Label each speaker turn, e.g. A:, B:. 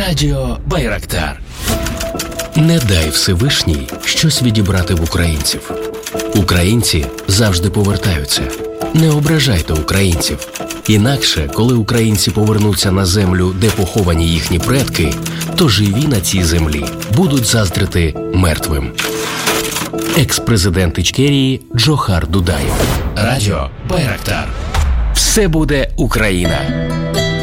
A: Радіо Байрактар.
B: Не дай Всевишній щось відібрати в українців. Українці завжди повертаються. Не ображайте українців. Інакше, коли українці повернуться на землю, де поховані їхні предки, то живі на цій землі будуть заздрити мертвим. Екс-президент Ічкерії Джохар Дудаєв.
A: Радіо Байрактар.
B: Все буде Україна.